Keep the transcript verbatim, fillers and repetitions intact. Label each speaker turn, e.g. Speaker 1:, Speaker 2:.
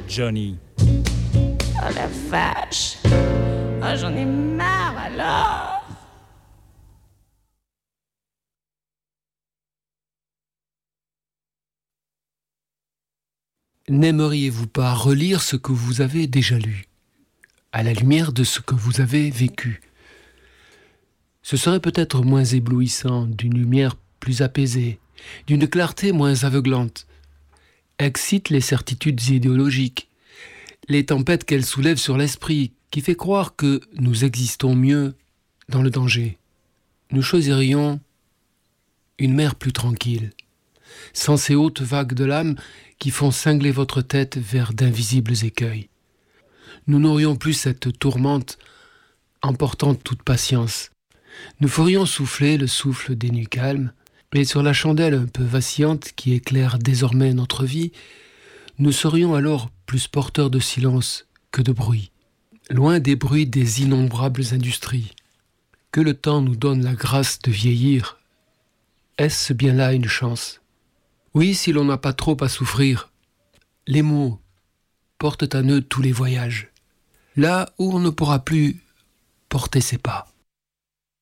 Speaker 1: Johnny.
Speaker 2: Oh la vache. Oh, j'en ai marre alors.
Speaker 3: N'aimeriez-vous pas relire ce que vous avez déjà lu, à la lumière de ce que vous avez vécu ? Ce serait peut-être moins éblouissant, d'une lumière plus apaisée, d'une clarté moins aveuglante. Excite les certitudes idéologiques, les tempêtes qu'elle soulève sur l'esprit, qui fait croire que nous existons mieux dans le danger. Nous choisirions une mer plus tranquille, sans ces hautes vagues de l'âme qui font cingler votre tête vers d'invisibles écueils. Nous n'aurions plus cette tourmente emportant toute patience. Nous ferions souffler le souffle des nuits calmes, et sur la chandelle un peu vacillante qui éclaire désormais notre vie, nous serions alors plus porteurs de silence que de bruit, loin des bruits des innombrables industries. Que le temps nous donne la grâce de vieillir, est-ce bien là une chance ? Oui, si l'on n'a pas trop à souffrir. Les mots portent en eux tous les voyages, là où on ne pourra plus porter ses pas.